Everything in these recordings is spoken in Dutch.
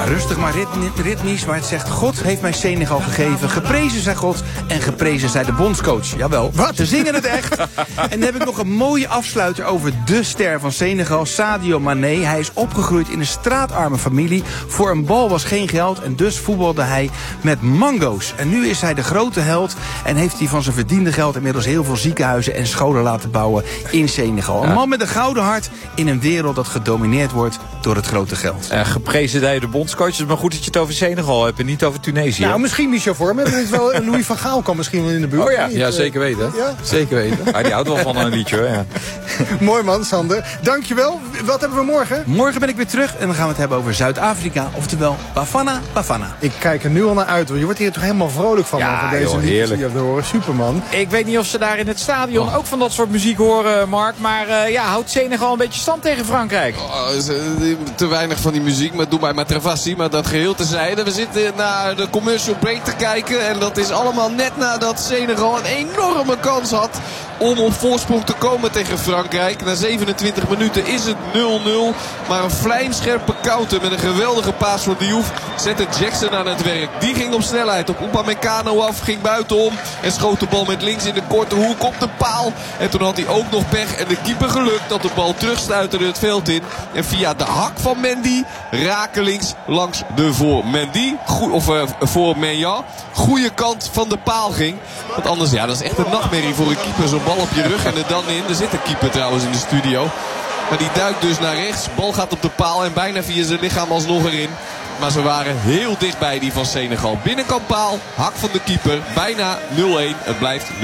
rustig maar ritmisch, maar het zegt: God heeft mij Senegal gegeven. Geprezen zij God en geprezen zij de bondscoach. Jawel, wat? Ze zingen het echt. En dan heb ik nog een mooie afsluiter over de ster van Senegal, Sadio Mané. Hij is opgegroeid in een straatarme familie. Voor een bal was geen geld en dus voetbalde hij met mango's. En nu is hij de grote held en heeft hij van zijn verdiende geld inmiddels heel veel ziekenhuizen en scholen laten bouwen in Senegal. Een man met een gouden hart in een wereld dat gedomineerd wordt door het grote geld. Geprezen dat je de bondscoach. Het is maar goed dat je het over Senegal hebt en niet over Tunesië. Nou, misschien Michel Vormer. Louis van Gaal kan misschien wel in de buurt. Oh ja, Ja, zeker weten. Ja? Zeker weten. Ja, die houdt wel van een liedje, hoor. Ja. Mooi man, Sander. Dankjewel. Wat hebben we morgen? Morgen ben ik weer terug en dan gaan we het hebben over Zuid-Afrika, oftewel Bafana Bafana. Ik kijk er nu al naar uit, hoor. Je wordt hier toch helemaal vrolijk van. Ja, van deze joh, liedjes heerlijk. die je hebt horen. Superman. Ik weet niet of ze daar in het stadion ook van dat soort muziek horen, Mark. Maar houdt Senegal een beetje stand tegen Frankrijk? Te weinig van die muziek, maar doe mij maar Travassi. Maar dat geheel terzijde. We zitten naar de commercial break te kijken. En dat is allemaal net nadat Senegal een enorme kans had om op voorsprong te komen tegen Frankrijk. Na 27 minuten is het 0-0. Maar een vlijmscherpe counter met een geweldige paas voor Diouf zette Jackson aan het werk. Die ging op snelheid op Upamecano af, ging buitenom en schoot de bal met links in de korte hoek op de paal. En toen had hij ook nog pech en de keeper geluk dat de bal terugstuiterde het veld in. En via de hak van Mendy rakelings langs de voor Menja. Goede kant van de paal ging. Want anders, dat is echt een nachtmerrie voor een keeper. Zo'n bal op je rug en er dan in. Er zit een keeper trouwens in de studio. Maar die duikt dus naar rechts. Bal gaat op de paal en bijna via zijn lichaam alsnog erin. Maar ze waren heel dichtbij die van Senegal. Binnenkant paal, hak van de keeper. Bijna 0-1. Het blijft 0-0.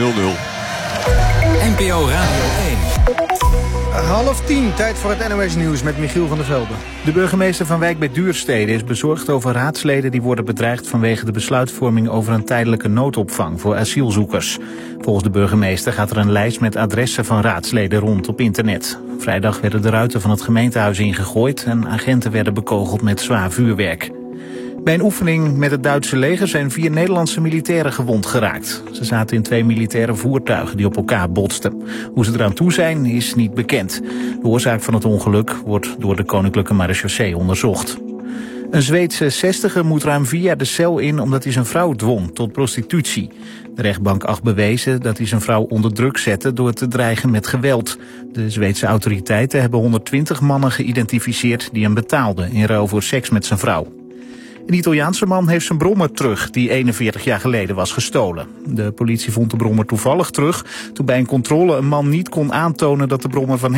NPO Radio 1:30, tijd voor het NOS Nieuws met Michiel van der Velde. De burgemeester van Wijk bij Duurstede is bezorgd over raadsleden die worden bedreigd vanwege de besluitvorming over een tijdelijke noodopvang voor asielzoekers. Volgens de burgemeester gaat er een lijst met adressen van raadsleden rond op internet. Vrijdag werden de ruiten van het gemeentehuis ingegooid en agenten werden bekogeld met zwaar vuurwerk. Bij een oefening met het Duitse leger zijn 4 Nederlandse militairen gewond geraakt. Ze zaten in 2 militaire voertuigen die op elkaar botsten. Hoe ze eraan toe zijn is niet bekend. De oorzaak van het ongeluk wordt door de Koninklijke Marechaussee onderzocht. Een Zweedse 60er moet ruim 4 jaar de cel in omdat hij zijn vrouw dwong tot prostitutie. De rechtbank acht bewezen dat hij zijn vrouw onder druk zette door te dreigen met geweld. De Zweedse autoriteiten hebben 120 mannen geïdentificeerd die hem betaalden in ruil voor seks met zijn vrouw. Een Italiaanse man heeft zijn brommer terug, die 41 jaar geleden was gestolen. De politie vond de brommer toevallig terug toen bij een controle een man niet kon aantonen dat de brommer van